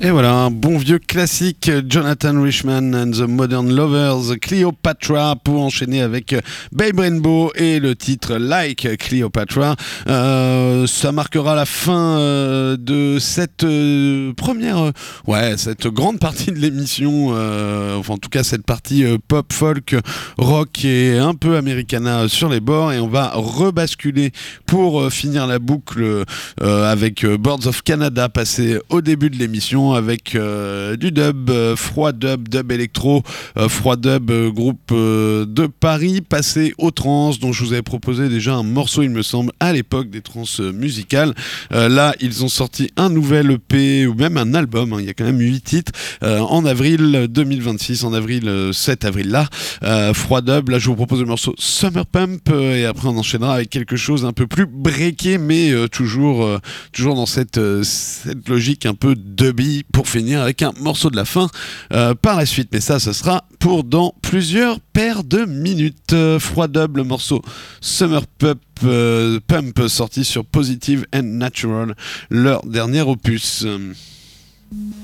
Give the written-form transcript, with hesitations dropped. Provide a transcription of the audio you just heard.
Et voilà, un bon vieux classique, Jonathan Richman and the Modern Lovers, Cleopatra, pour enchaîner avec Babe Rainbow et le titre Like Cleopatra. Ça marquera la fin de cette cette grande partie de l'émission, enfin en tout cas cette partie pop, folk, rock et un peu americana sur les bords, et on va rebasculer pour finir la boucle avec Birds of Canada, passé au début de l'émission, avec du dub, froid dub, dub électro, froid dub, groupe de Paris, passé aux trans, dont je vous avais proposé déjà un morceau, il me semble, à l'époque des trans musicales. Là, ils ont sorti un nouvel EP, ou même un album, il y a quand même 8 titres, en avril 2026, en avril, 7 avril là, froid dub. Là, je vous propose le morceau Summer Pump, et après on enchaînera avec quelque chose un peu plus breaké, mais toujours dans cette logique un peu dubby, pour finir avec un morceau de la fin par la suite. Mais ça sera pour dans plusieurs paires de minutes. Froid dub, le morceau Summer Pump, sorti sur Positive and Natural, leur dernier opus.